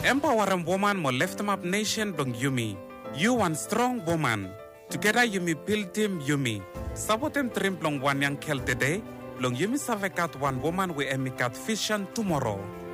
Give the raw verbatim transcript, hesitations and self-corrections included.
Empower a woman mo lift him up nation blong Yumi. You one strong woman. Together Yumi build him Yumi. Sabotem trim blong one yang kel today. Blong Yumi savekat one woman we emikat vision tomorrow.